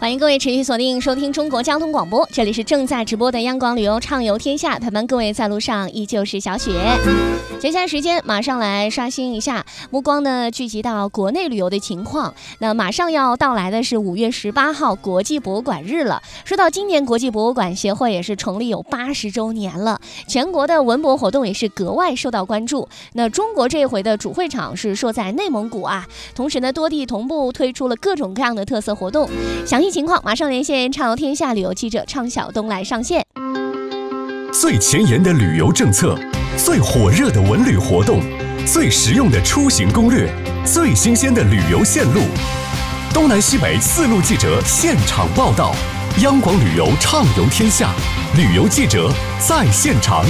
欢迎各位持续锁定收听中国交通广播，这里是正在直播的央广旅游畅游天下，陪伴各位在路上依旧是小雪。接下来时间马上来刷新一下目光呢，聚集到国内旅游的情况。那马上要到来的是5月18号国际博物馆日了。说到今年国际博物馆协会也是成立有80周年了，全国的文博活动也是格外受到关注。那中国这一回的主会场是设在内蒙古啊，同时呢多地同步推出了各种各样的特色活动。详细情况马上连线畅游天下旅游记者畅晓东来上线。 最前沿的旅游政策，最火热的文旅活动，最实用的出行攻略，最新鲜的旅游线路，东南西北4路记者现场报道，央广旅游畅游天下，旅游记者在现场。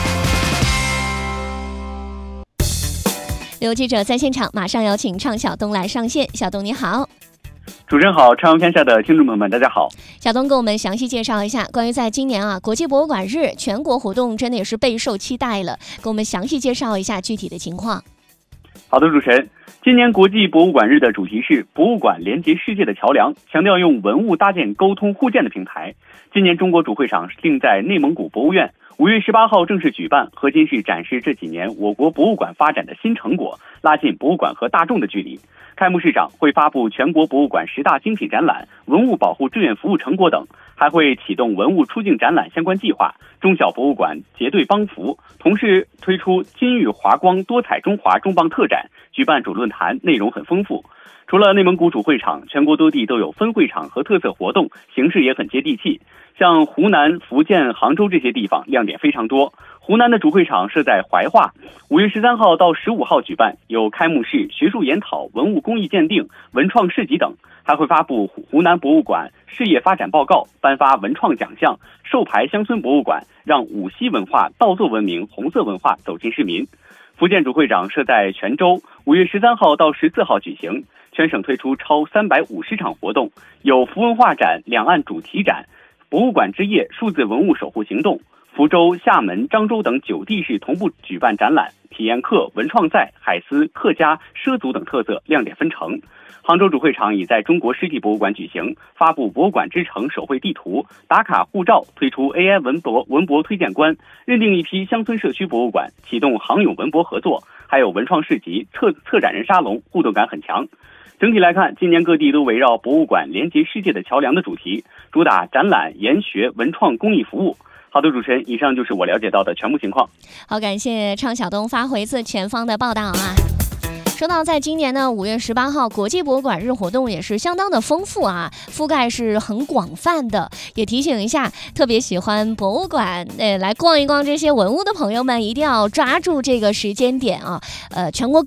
旅游记者在现场，马上有请畅晓东来上线。小东你好。 主持人好，畅游天下的听众朋友们大家好。 小东给我们详细介绍一下关于在今年国际博物馆日全国活动真的也是备受期待了，给我们详细介绍一下具体的情况。 好的，主持人，今年国际博物馆日的主题是博物馆连接世界的桥梁，强调用文物搭建沟通互鉴的平台。今年中国主会场定在内蒙古博物院，5月18号正式举办，核心是展示这几年我国博物馆发展的新成果，拉近博物馆和大众的距离。开幕式上会发布全国博物馆10大精品展览、文物保护志愿服务成果等，还会启动文物出境展览相关计划，中小博物馆结对帮扶，同时推出金玉华光多彩中华重磅特展，举办主论坛，内容很丰富。除了内蒙古主会场，全国多地都有分会场和特色活动，形式也很接地气。像湖南、福建、杭州这些地方亮点非常多。湖南的主会场设在怀化，5月13号到15号举办，有开幕式、学术研讨、文物工艺鉴定、文创市集等，还会发布湖南博物馆事业发展报告，颁发文创奖项，授牌乡村博物馆，让五溪文化、稻作文明、红色文化走进市民。福建主会场设在泉州，5月13号到14号举行，全省推出超350场活动，有服文化展、两岸主题展、博物馆之夜、数字文物守护行动。福州、厦门、漳州等9地市同步举办展览，体验课、文创赛、海丝、客家、畲族等特色亮点纷呈。杭州主会场已在中国湿地博物馆举行，发布博物馆之城手绘地图、打卡护照，推出 AI 文博推荐官，认定一批乡村社区博物馆，启动杭甬文博合作，还有文创市集、策展人沙龙，互动感很强。整体来看，今年各地都围绕博物馆连接世界的桥梁的主题，主打展览、研学、文创、公益服务。好的，主持人，以上就是我了解到的全部情况。 好，感谢畅晓东发回自前方的报道啊。说到在今年呢5月18号国际博物馆日活动也是相当的丰富啊，覆盖是很广泛的，也提醒一下特别喜欢博物馆来逛一逛这些文物的朋友们，一定要抓住这个时间点啊，全国